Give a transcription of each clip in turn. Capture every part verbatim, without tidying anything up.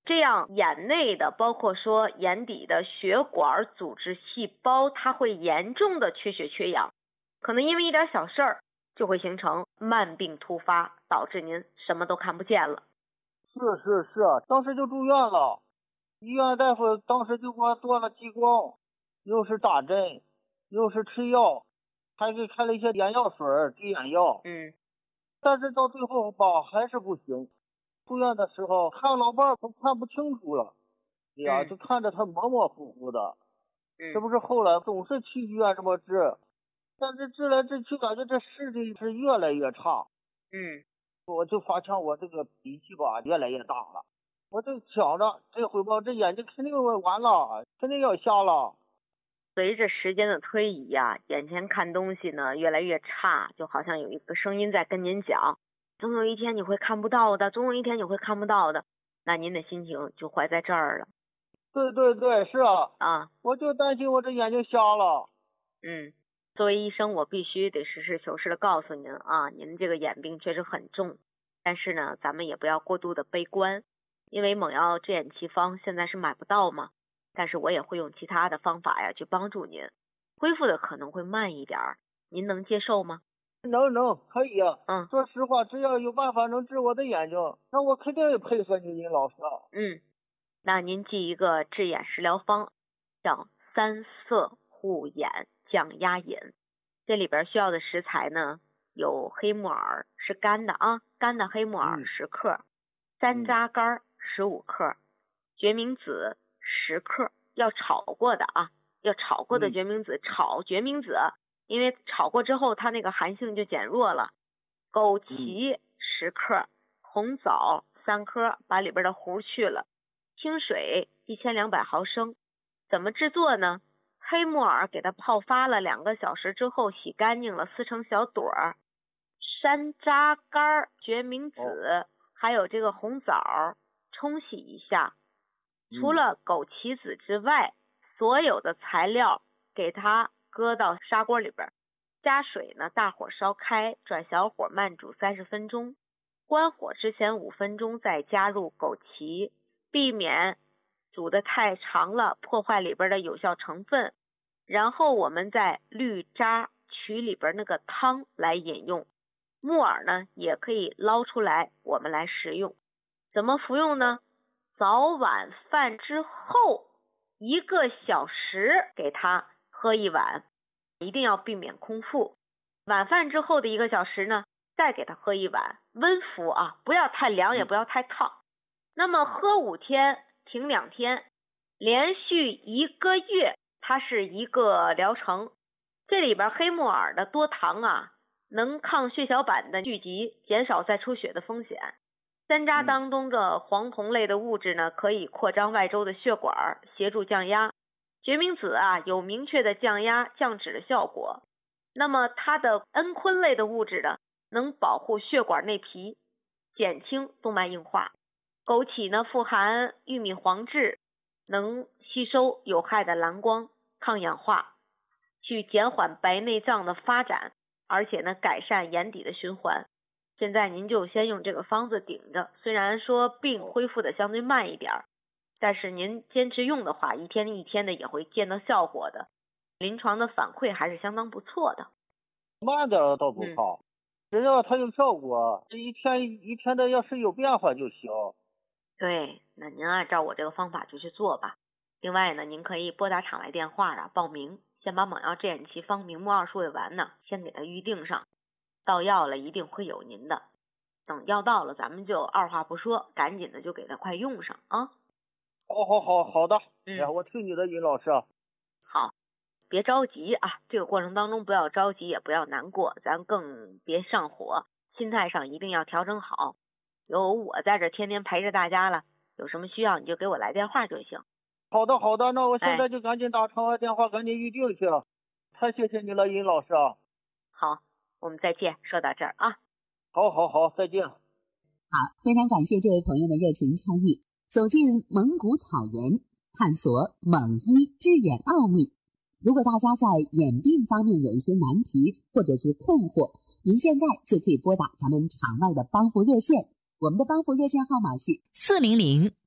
这样眼内的包括说眼底的血管组织细胞，它会严重的缺血缺氧，可能因为一点小事儿就会形成慢病突发，导致您什么都看不见了。 是是是，当时就住院了，医院大夫当时就给我做了激光，又是打针，又是吃药，还给开了一些眼药水、滴眼药。 嗯， 但是到最后吧，还是不行。住院的时候看老伴儿都看不清楚了，哎呀， 嗯、 就看着他模模糊糊的。 嗯， 这不是后来总是去医院这么治，但是治来治去，感觉这视力是越来越差。 嗯， 我就发现我这个脾气吧越来越大了，我就想着这回吧，这眼睛肯定完了，肯定要瞎了。 随着时间的推移呀、啊，眼前看东西呢越来越差，就好像有一个声音在跟您讲，总有一天你会看不到的，总有一天你会看不到的，那您的心情就坏在这儿了。 对对对，是啊， 啊， 我就担心我这眼睛瞎了。 嗯，作为医生，我必须得实事求是的告诉您啊，您这个眼病确实很重，但是呢，咱们也不要过度的悲观，因为猛药治眼奇方现在是买不到嘛，但是我也会用其他的方法呀去帮助您，恢复的可能会慢一点儿，您能接受吗？ 能能可以啊， 嗯， 说实话，只要有办法能治我的眼睛，那我肯定配合你林老师。 嗯，那您记一个治眼食疗方，叫三色护眼降压饮。这里边需要的食材呢，有黑木耳，是干的啊，干的黑木耳十克，嗯、山楂干十五克，决明子十克，要炒过的啊，要炒过的决明子，嗯、炒决明子，因为炒过之后它那个寒性就减弱了。枸杞十克，红枣三颗，把里边的核去了。清水一千两百毫升。怎么制作呢？黑木耳给它泡发了两个小时之后洗干净了，撕成小朵儿。山楂干、决明子、哦、还有这个红枣冲洗一下。除了枸杞子之外，所有的材料给它搁到砂锅里边，加水呢，大火烧开，转小火慢煮三十分钟。关火之前五分钟再加入枸杞，避免煮得太长了，破坏里边的有效成分。然后我们再滤渣，取里边那个汤来饮用。木耳呢也可以捞出来，我们来食用。怎么服用呢？早晚饭之后一个小时给它喝一碗，一定要避免空腹。晚饭之后的一个小时呢，再给它喝一碗，温服啊，不要太凉也不要太烫。那么喝五天停两天，连续一个月，它是一个疗程。这里边黑木耳的多糖啊，能抗血小板的聚集，减少再出血的风险。山楂当中的黄酮类的物质呢，可以扩张外周的血管，协助降压。决明子啊，有明确的降压降脂的效果。那么它的蒽醌类的物质呢，能保护血管内皮，减轻动脉硬化。枸杞呢，富含玉米黄质，能吸收有害的蓝光，抗氧化，去减缓白内障的发展，而且呢，改善眼底的循环。现在您就先用这个方子顶着，虽然说病恢复的相对慢一点，但是您坚持用的话，一天一天的也会见到效果的。临床的反馈还是相当不错的。 慢点倒不好，嗯、只要它有效果，这一天一天的要是有变化就行。 对，那您按照我这个方法就去做吧。另外呢，您可以拨打场外电话啊报名，先把猛药治眼奇方明目二术的丸呢先给它预定上，到药了一定会有您的。等药到了，咱们就二话不说，赶紧的就给它快用上啊。 好好好好的， 嗯， 哎，我听你的，尹老师。 好，别着急啊，这个过程当中不要着急，也不要难过，咱更别上火，心态上一定要调整好。有我在这天天陪着大家了，有什么需要你就给我来电话就行。 好的好的，那我现在就赶紧打场外电话，哎、赶紧预定去。太谢谢你了，尹老师啊。 好，我们再见，说到这儿啊。 好好好，再见。好， 非常感谢这位朋友的热情参与，走进蒙古草原，探索蒙医治眼奥秘。如果大家在眼病方面有一些难题或者是困惑，您现在就可以拨打咱们场外的帮扶热线，我们的帮扶热线号码是四零零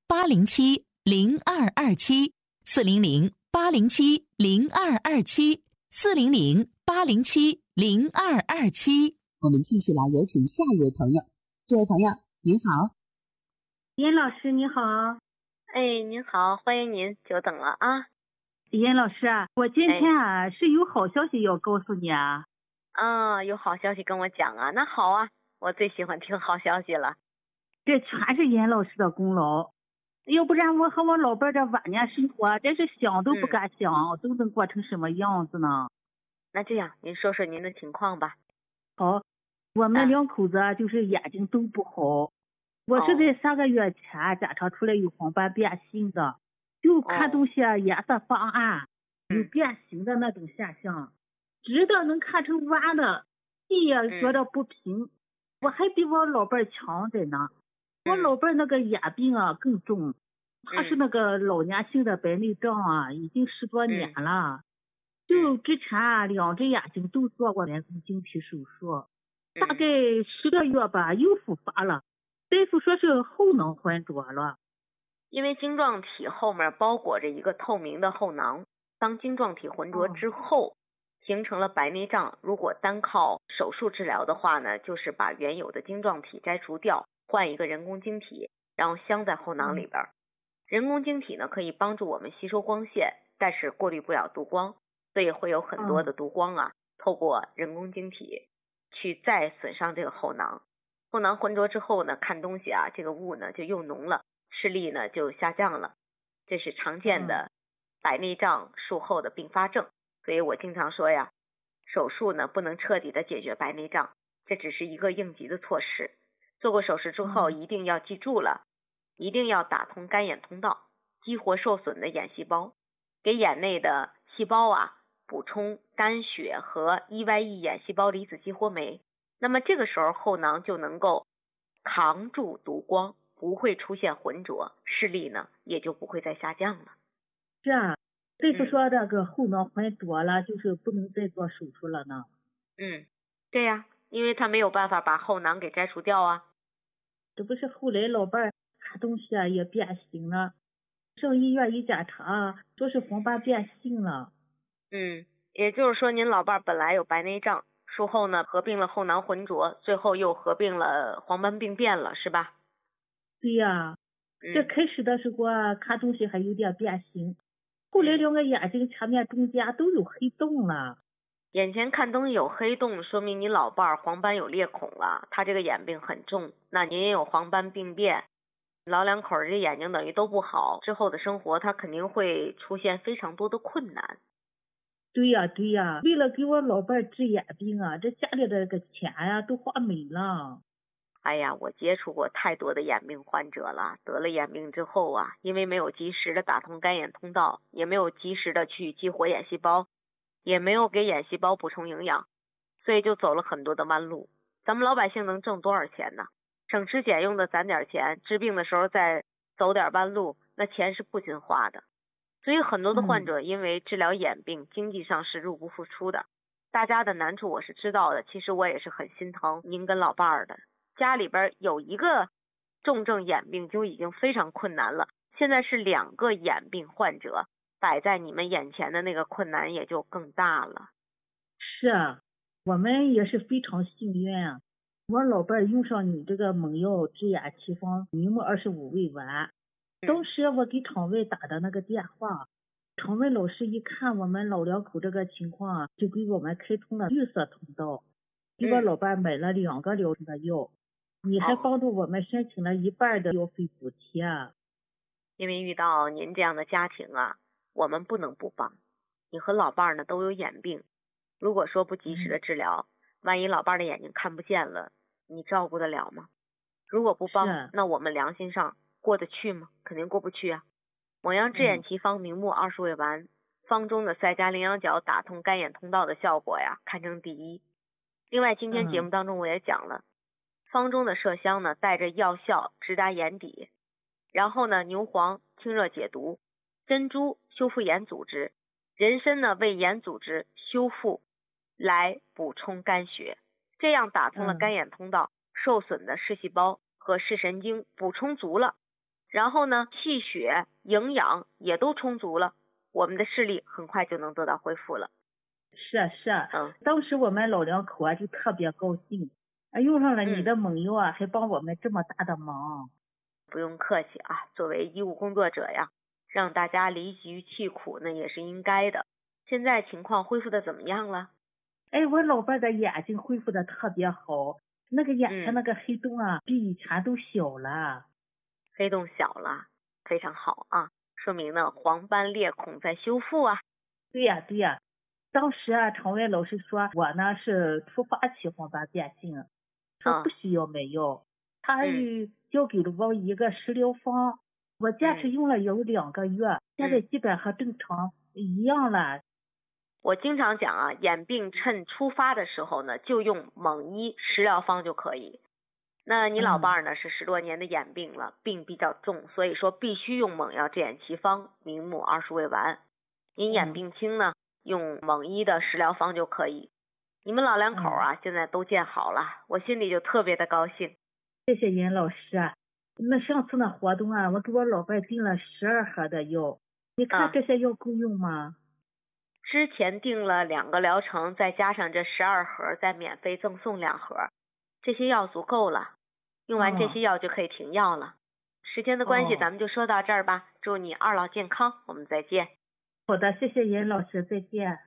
八零七零二二七，四零零八零七零二二七，四零零八零七零二二七。 我们继续来有请下一位朋友。这位朋友您好。 严老师你好。 哎，您好，欢迎您，久等了啊。 严老师啊，我今天啊、哎、是有好消息要告诉你啊。 啊，有好消息跟我讲啊，那好啊，我最喜欢听好消息了。 这全是严老师的功劳，要不然我和我老伴的晚年生活真是想都不敢想、嗯、都能过成什么样子呢。 那这样您说说您的情况吧。 好，我们两口子就是眼睛都不好、啊、我是在三个月前检查出来有黄斑变性的，就看东西颜色发暗、有变形的那种现象，直的能看成弯的，地也觉得不平、嗯、我还比我老伴强着呢。我老伴那个眼病啊更重，他是那个老年性的白内障啊，已经十多年了。就之前啊两只眼睛都做过人工晶体手术，大概十个月吧又复发了，大夫说是后囊浑浊了。 因为晶状体后面包裹着一个透明的后囊，当晶状体浑浊之后、哦、形成了白内障，如果单靠手术治疗的话呢，就是把原有的晶状体摘除掉，换一个人工晶体，然后镶在后囊里边、嗯、人工晶体呢可以帮助我们吸收光线，但是过滤不了毒光，所以会有很多的毒光啊、嗯、透过人工晶体去再损伤这个后囊。后囊浑浊之后呢，看东西啊这个雾呢就又浓了，视力呢就下降了，这是常见的白内障术后的并发症。所以我经常说呀，手术呢不能彻底的解决白内障，这只是一个应急的措施。做过手术之后一定要记住了，一定要打通干眼通道，激活受损的眼细胞，给眼内的细胞啊补充肝血和 E Y E 眼细胞离子激活酶，那么这个时候后囊就能够扛住毒光，不会出现浑浊，视力呢也就不会再下降了。 是啊，大夫说那个后囊浑浊了、嗯、就是不能再做手术了呢。 嗯，对呀、啊，因为他没有办法把后囊给摘除掉啊。 这不是后来老伴看东西啊也变形了，上医院一检查说是黄斑变性了。 嗯，也就是说您老伴本来有白内障，术后呢合并了后囊浑浊，最后又合并了黄斑病变了，是吧？ 对呀、啊嗯、这开始的时候啊看东西还有点变形，后来两个眼睛前面中间都有黑洞了。 眼前看东西有黑洞，说明你老伴黄斑有裂孔了，他这个眼病很重，那您也有黄斑病变，老两口这眼睛等于都不好，之后的生活他肯定会出现非常多的困难。 对呀、啊、对呀、啊，为了给我老伴治眼病啊，这家里的这个钱呀、啊、都花没了。 哎呀，我接触过太多的眼病患者了，得了眼病之后啊，因为没有及时的打通干眼通道，也没有及时的去激活眼细胞，也没有给眼细胞补充营养，所以就走了很多的弯路。咱们老百姓能挣多少钱呢？省吃俭用的攒点钱，治病的时候再走点弯路，那钱是不禁花的。所以很多的患者因为治疗眼病、嗯、经济上是入不敷出的，大家的难处我是知道的，其实我也是很心疼您跟老伴儿的，家里边有一个重症眼病就已经非常困难了，现在是两个眼病患者摆在你们眼前的那个困难也就更大了。 是啊，我们也是非常幸运啊，我老伴用上你这个猛药治眼奇方明目二十五味丸，当时我给厂外打的那个电话，厂外老师一看我们老两口这个情况啊，就给我们开通了绿色通道，给我老伴买了两个疗程的药、嗯、你还帮助我们申请了一半的药费补贴。 因为遇到您这样的家庭啊，我们不能不帮。你和老伴呢都有眼病，如果说不及时的治疗、嗯、万一老伴的眼睛看不见了，你照顾得了吗？如果不帮，那我们良心上过得去吗？肯定过不去啊。蒙阳治眼奇方明目二十味丸、嗯、方中的赛加羚羊角打通干眼通道的效果呀，堪称第一。另外今天节目当中我也讲了、嗯、方中的麝香呢带着药效直达眼底，然后呢牛黄清热解毒，珍珠修复眼组织，人参呢为眼组织修复来补充肝血，这样打通了干眼通道、嗯、受损的视细胞和视神经补充足了， 然后呢气血营养也都充足了，我们的视力很快就能得到恢复了。 是啊是啊， 嗯， 当时我们老两口啊就特别高兴，啊用上了你的猛药啊，嗯、还帮我们这么大的忙。 不用客气啊，作为医务工作者呀，让大家离疾弃苦那也是应该的。现在情况恢复的怎么样了？ 哎，我老伴的眼睛恢复的特别好，那个眼前那个黑洞啊，嗯、比以前都小了。 黑洞小了，非常好啊，说明呢黄斑裂孔在修复啊。 对呀、啊、对呀、啊，当时啊常文老师说我呢是突发期黄斑变性，说不需要买药，他还交给了我一个食疗方，我坚持用了有两个月，嗯、现在基本和正常一样了。 我经常讲啊，眼病趁初发的时候呢，就用蒙医食疗方就可以。那你老伴儿呢、嗯、是十多年的眼病了，病比较重，所以说必须用蒙药治眼奇方，明目二十味丸。您眼病轻呢，嗯、用蒙医的食疗方就可以。你们老两口啊，嗯、现在都见好了，我心里就特别的高兴。 谢谢严老师啊，那上次那活动啊，我给我老伴订了十二盒的药，你看这些药够用吗？ 啊之前订了两个疗程，再加上这十二盒，再免费赠送两盒，这些药足够了。用完这些药就可以停药了。哦、时间的关系，咱们就说到这儿吧。祝你二老健康，我们再见。 好的，谢谢严老师，再见。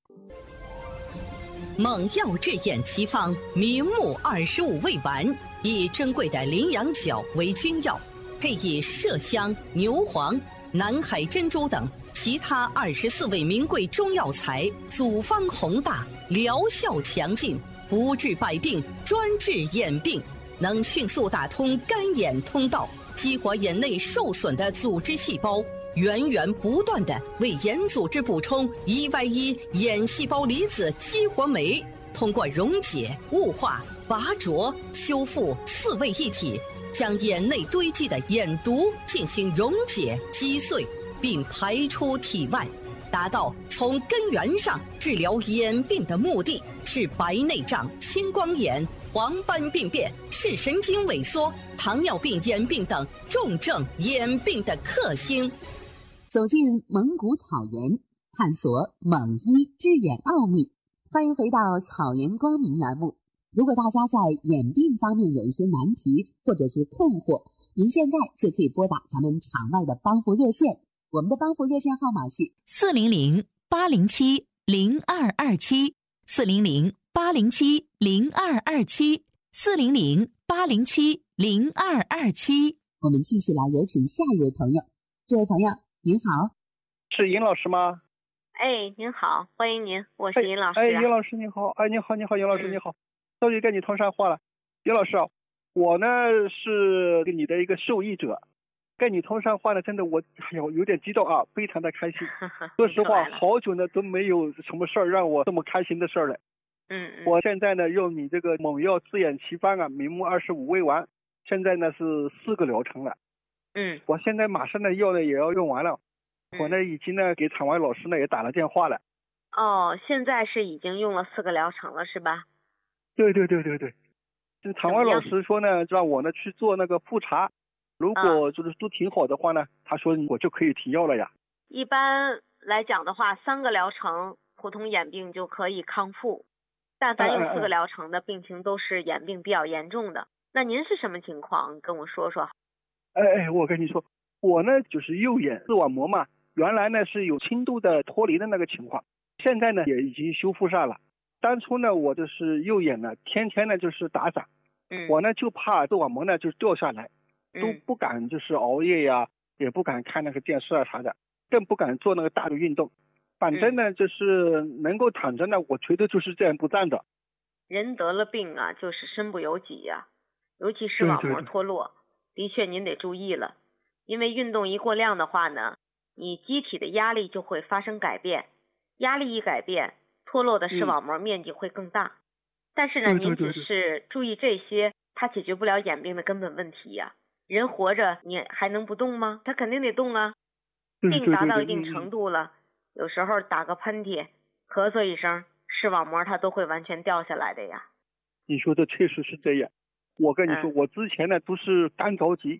猛药治眼奇方，明目二十五味丸，以珍贵的羚羊角为君药，配以麝香、牛黄、南海珍珠等其他二十四味名贵中药材，组方宏大，疗效强劲，不治百病，专治眼病，能迅速打通干眼通道，激活眼内受损的组织细胞，源源不断地为眼组织补充 E Y 一 眼细胞离子激活酶，通过溶解、雾化、拔灼、修复四位一体，将眼内堆积的眼毒进行溶解击碎，并排出体外，达到从根源上治疗眼病的目的，是白内障、青光眼、黄斑病变、视神经萎缩、糖尿病眼病等重症眼病的克星。 走进蒙古草原，探索蒙医治眼奥秘。欢迎回到草原光明栏目。如果大家在眼病方面有一些难题或者是困惑，您现在就可以拨打咱们场外的帮扶热线，我们的帮扶热线号码是四零零八零七零二二七，四零零八零七零二二七，四零零八零七零二二七。 我们继续来有请下一位朋友。这位朋友您好。 是尹老师吗？ 哎，您好，欢迎您，我是尹老师、啊。 哎，尹老师你好，哎，你好，你好，尹老师、嗯、你好，终于跟你通上话了。尹老师啊，我呢是你的一个受益者，跟你通上话呢，真的我哎呦有点激动啊，非常的开心。说实话，好久呢都没有什么事儿让我这么开心的事儿了。 嗯嗯。 我现在呢用你这个猛药治眼奇方啊，明目二十五味丸，现在呢是四个疗程了。 嗯。 我现在马上的药呢也要用完了。我呢已经呢给场外老师呢也打了电话了。 哦，现在是已经用了四个疗程了是吧？ 对对对对对。这场外老师说呢让我呢去做那个复查，如果就是都挺好的话呢、啊、他说我就可以停药了呀。 一般来讲的话，三个疗程普通眼病就可以康复，但凡用四个疗程的病情都是眼病比较严重的。那您是什么情况？跟我说说。 哎哎，我跟你说，我呢就是右眼视网膜嘛，原来呢是有轻度的脱离的那个情况，现在呢也已经修复上了。当初呢我就是右眼呢天天呢就是打伞， 嗯， 我呢就怕视网膜呢就掉下来，都不敢就是熬夜呀、啊，也不敢看那个电视啊啥的，更不敢做那个大的运动。反正呢、嗯、就是能够躺着呢，我觉得就是这样不站的。 人得了病啊，就是身不由己呀、啊，尤其视网膜脱落，对对对，的确您得注意了。因为运动一过量的话呢，你机体的压力就会发生改变，压力一改变，脱落的视网膜面积会更大。嗯、但是呢，您只是注意这些，它解决不了眼病的根本问题呀、啊。人活着，你还能不动吗？他肯定得动啊。病达到一定程度了，有时候打个喷嚏，咳嗽一声，视网膜它都会完全掉下来的呀。 你说的确实是这样。我跟你说，嗯、我之前呢都是干着急，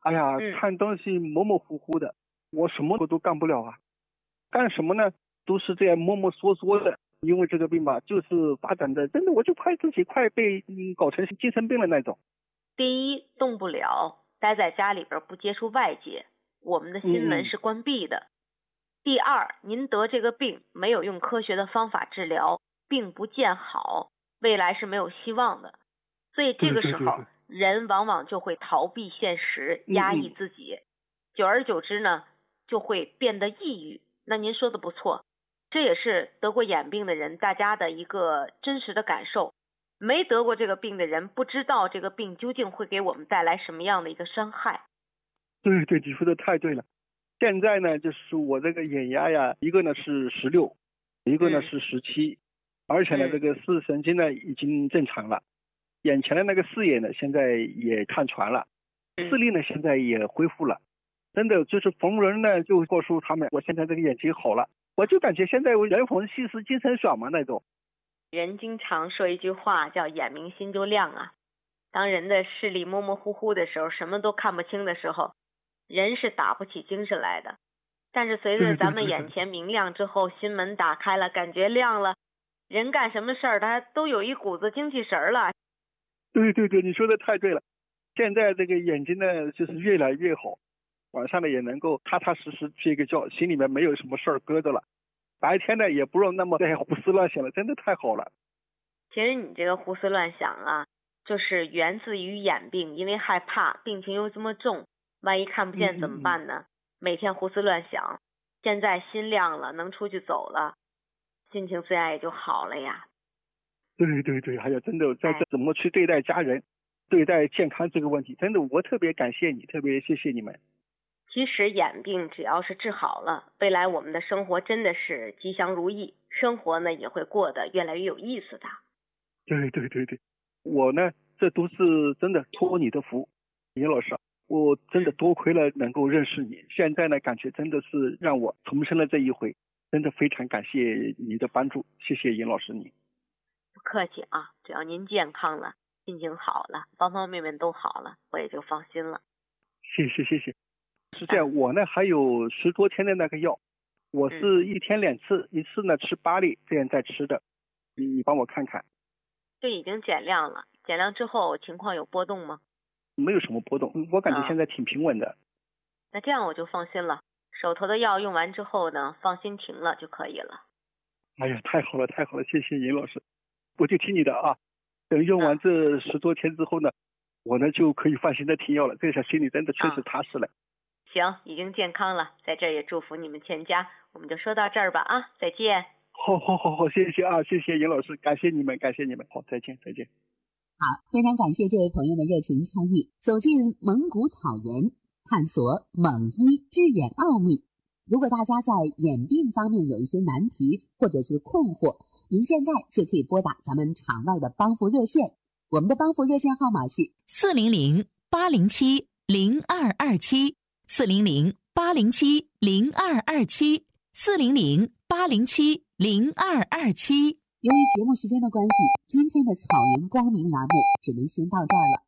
哎呀， 嗯看东西模模糊糊的，我什么都干不了啊。干什么呢？都是这样摸摸索索的。因为这个病吧，就是发展的，真的我就怕自己快被嗯搞成精神病了那种。 第一，动不了，待在家里边不接触外界，我们的心门是关闭的。嗯、第二，您得这个病没有用科学的方法治疗，病不见好，未来是没有希望的。所以这个时候，对对对对人往往就会逃避现实，压抑自己，嗯嗯久而久之呢，就会变得抑郁。那您说的不错，这也是得过眼病的人大家的一个真实的感受。没得过这个病的人不知道这个病究竟会给我们带来什么样的一个伤害。 对对，你说的太对了。现在呢，就是我这个眼压呀，一个呢是十六，一个呢是十七、嗯，而且呢、嗯、这个视神经呢已经正常了，眼前的那个视野呢现在也看传了，视力呢现在也恢复了。真的就是逢人呢就告诉他们，我现在这个眼睛好了，我就感觉现在我人逢喜事精神爽嘛那种。 人经常说一句话叫眼明心就亮啊，当人的视力模模糊糊的时候，什么都看不清的时候，人是打不起精神来的。但是随着咱们眼前明亮之后，心门打开了，感觉亮了，人干什么事儿他都有一股子精气神了。 对对对，你说的太对了。现在这个眼睛呢就是越来越好，晚上呢也能够踏踏实实睡个觉，心里面没有什么事儿搁着了，白天呢也不用那么再胡思乱想了，真的太好了。 其实你这个胡思乱想啊，就是源自于眼病，因为害怕病情又这么重，万一看不见怎么办呢？嗯嗯嗯每天胡思乱想，现在心亮了，能出去走了，心情自然也就好了呀。 对对对，还有真的在这怎么去对待家人、哎、对待健康这个问题，真的我特别感谢你，特别谢谢你们。 其实眼病只要是治好了，未来我们的生活真的是吉祥如意，生活呢也会过得越来越有意思的。 对对对对，我呢这都是真的托你的福，尹老师，我真的多亏了能够认识你，现在呢感觉真的是让我重生了这一回，真的非常感谢你的帮助，谢谢尹老师你。 不客气啊，只要您健康了，心情好了，方方面面都好了，我也就放心了。 谢谢谢谢。是这样，我呢还有十多天的那个药，我是一天两次，嗯、一次呢吃八粒，这样在吃的，你你帮我看看。 这已经减量了，减量之后情况有波动吗？ 没有什么波动，我感觉现在挺平稳的。 啊、那这样我就放心了，手头的药用完之后呢，放心停了就可以了。 哎呀，太好了太好了，谢谢尹老师，我就听你的啊。等用完这十多天之后呢，啊、我呢就可以放心的停药了，这下心里真的确实踏实了。啊行，已经健康了，在这儿也祝福你们全家，我们就说到这儿吧啊，再见。 好好好好，谢谢啊，谢谢尹老师，感谢你们，感谢你们，好，再见再见。 好，非常感谢这位朋友的热情参与，走进蒙古草原，探索蒙医治眼奥秘。如果大家在眼病方面有一些难题或者是困惑，您现在就可以拨打咱们场外的帮扶热线，我们的帮扶热线号码是四零零八零七零二二七。四零零八零七零二二七，四零零八零七零二二七。 由于节目时间的关系，今天的草原光明栏目只能先到这儿了。